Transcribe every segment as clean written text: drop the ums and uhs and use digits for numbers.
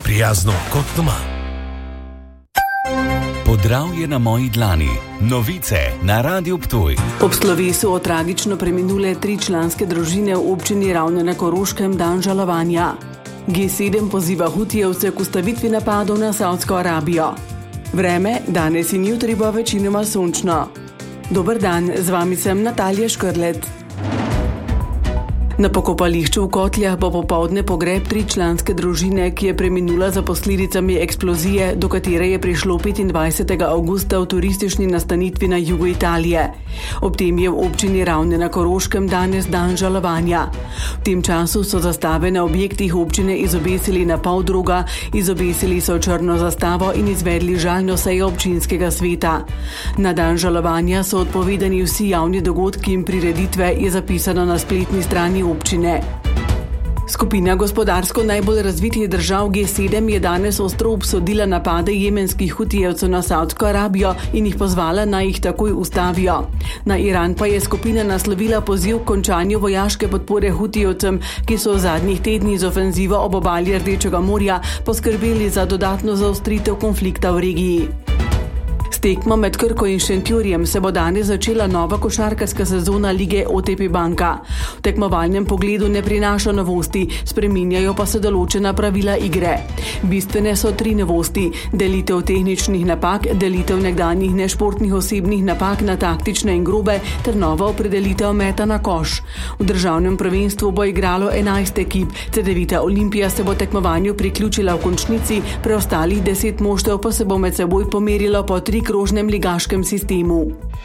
prijazno kot doma. Podravje na moji dlani. Novice na Radiu Ptuj. Ob slovesu o tragično preminule 3-članske družine v občini Ravne na Koroškem dan žalovanja. G7 poziva Hutijevce k ustavitvi napadov na Saudsko Arabijo. Vreme danes in jutri bo večinoma sončno. Dober dan, z vami sem Natalija Škrlet. Na pokopališču v Kotljah bo popoldne pogreb 3-članske družine, ki je preminula za posledicami eksplozije, do katere je prišlo 25. avgusta v turistični nastanitvi na jugu Italije. Ob tem je v občini Ravne na Koroškem danes dan žalovanja. V tem času so zastave na objektih občine izobesili na pol druga, izobesili so črno zastavo in izvedli žalno sejo občinskega sveta. Na dan žalovanja so odpovedani vsi javni dogodki in prireditve, je zapisano na spletni strani občine. Skupina gospodarsko najbolj razvitih držav G7 je danes ostro obsodila napade jemenskih Hutijevcev na Saudsko Arabijo in jih pozvala, naj jih takoj ustavijo. Na Iran pa je skupina naslovila poziv k končanju vojaške podpore Hutijevcem, ki so v zadnjih tednih z ofenzivo ob obali Rdečega morja poskrbeli za dodatno zaostritev konflikta v regiji. S tekmo med Krko in Šentjurjem se bo danes začela nova košarkarska sezona lige OTP Banka. V tekmovalnem pogledu ne prinaša novosti, spreminjajo pa se določena pravila igre. Bistvene so 3 novosti: delitev tehničnih napak, delitev nekdanjih nešportnih osebnih napak na taktične in grobe ter nova opredelitev meta na koš. V državnem prvenstvu bo igralo 11 ekip, Cedevita Olimpija se bo tekmovanju priključila v končnici, preostalih 10 moštev pa se bo med seboj pomerilo po 3-krožnem ligaškem sistemu.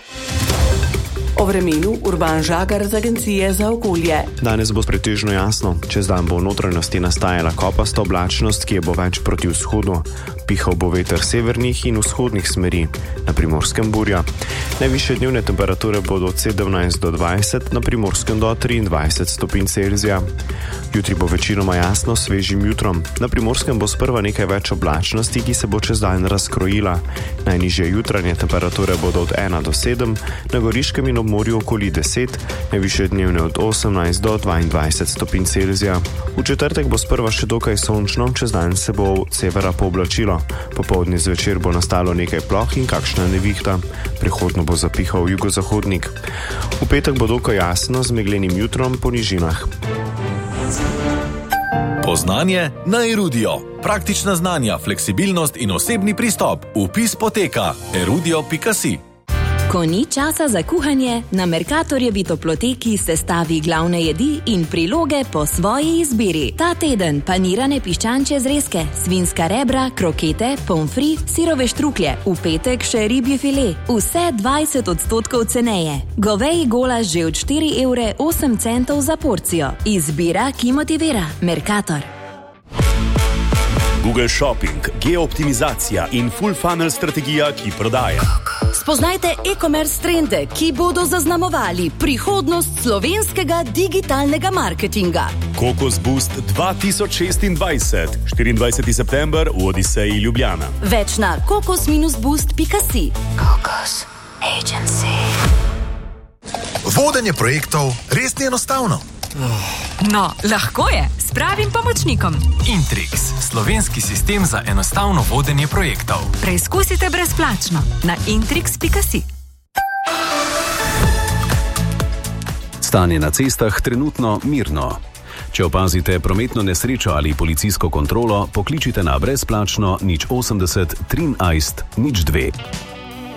O vremenu Urban Žagar z Agencije za okolje. Danes bo pretežno jasno. Čez dan bo v notranjosti nastajala kopasta oblačnost, ki je bo več proti vzhodu. Pihal bo veter severnih in vzhodnih smeri, na Primorskem burja. Najvišje dnevne temperature bodo od 17 do 20, na Primorskem do 23 stopinj Celzija. Jutri bo večinoma jasno, svežim jutrom. Na Primorskem bo sprva nekaj več oblačnosti, ki se bo čez dan razkrojila. Najnižje jutranje temperature bodo od 1 do 7, na Goriškem in ob morju okoli 10, najvišje dnevne od 18 do 22 stopinj Celzija. V četrtek bo sprva še dokaj sončno, čez dan se bo od severa pooblačilo. Popoldne zvečer bo nastalo nekaj ploh in kakšna nevihta. Prehodno bo zapihal jugozahodnik. V petek bo dokaj jasno z meglenim jutrom po nižinah. Poznanje na Erudio. Praktična znanja, fleksibilnost in osebni pristop. Vpis poteka erudio.si. Ko ni časa za kuhanje, na Mercatorjevi toploteki sestavi glavne jedi in priloge po svoji izbiri. Ta teden panirane piščančje zrezke, svinska rebra, krokete, pomfri, sirove štruklje. V petek še ribji file. Vse 20% ceneje. Goveji golaž že od 4,08 € za porcijo. Izbira, ki motivira. Mercator. Google Shopping, geooptimizacija in full funnel strategija, ki prodaja. Spoznajte e-commerce trende, ki bodo zaznamovali prihodnost slovenskega digitalnega marketinga. Kokos Boost 2026, 24. september v Odiseji Ljubljana. Več na kokos-boost.si. Kokos Agency. Vodenje projektov res ni enostavno. No, lahko je, s pravim pomočnikom. Intrix, slovenski sistem za enostavno vodenje projektov. Preizkusite brezplačno na intrix.si. Stanje na cestah trenutno mirno. Če opazite prometno nesrečo ali policijsko kontrolo, pokličite na brezplačno 080 13 02.